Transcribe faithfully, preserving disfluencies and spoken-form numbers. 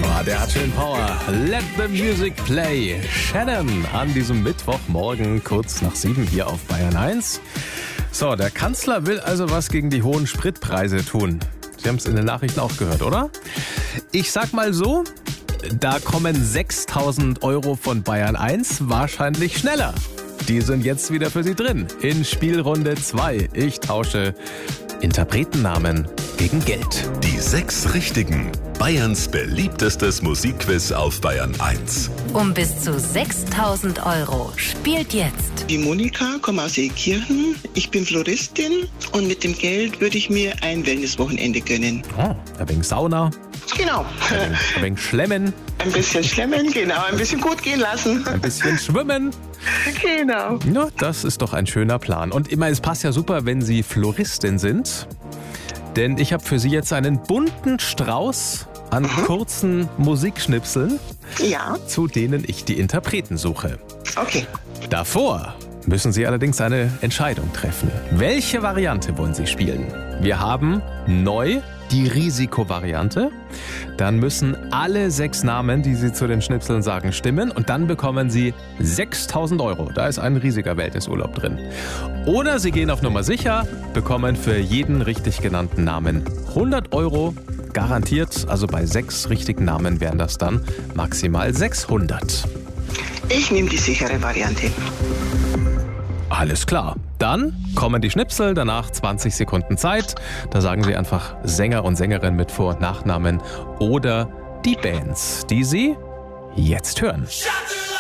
Ah, der hat schön Power. Let the music play. Shannon an diesem Mittwochmorgen kurz nach sieben hier auf Bayern eins. So, der Kanzler will also was gegen die hohen Spritpreise tun. Sie haben es in den Nachrichten auch gehört, oder? Ich sag mal so, da kommen sechstausend Euro von Bayern eins wahrscheinlich schneller. Die sind jetzt wieder für Sie drin in Spielrunde zwei. Ich tausche Interpretennamen gegen Geld. Die sechs Richtigen. Bayerns beliebtestes Musikquiz auf Bayern eins. Um bis zu sechstausend Euro spielt jetzt Die Monika, komme aus Seekirchen. Ich bin Floristin und mit dem Geld würde ich mir ein Wellnesswochenende gönnen. Oh, ein wenig Sauna, Genau. ein wenig Schlemmen, Ein bisschen schlemmen, genau. Ein bisschen gut gehen lassen. ein bisschen schwimmen. Genau. Ja, das ist doch ein schöner Plan. Und immer, es passt ja super, wenn Sie Floristin sind. Denn ich habe für Sie jetzt einen bunten Strauß an kurzen Musikschnipseln, Ja, zu denen ich die Interpreten suche. okay. Davor müssen Sie allerdings eine Entscheidung treffen. Welche Variante wollen Sie spielen? Wir haben neu die Risikovariante. Dann müssen alle sechs Namen, die Sie zu den Schnipseln sagen, stimmen. Und dann bekommen Sie sechstausend Euro. Da ist ein riesiger Wellnessurlaub drin. Oder Sie gehen auf Nummer sicher, bekommen für jeden richtig genannten Namen hundert Euro. Garantiert, also bei sechs richtigen Namen wären das dann maximal sechshundert. Ich nehme die sichere Variante. Alles klar. Dann kommen die Schnipsel, danach zwanzig Sekunden Zeit. Da sagen Sie einfach Sänger und Sängerin mit Vor- und Nachnamen oder die Bands, die Sie jetzt hören.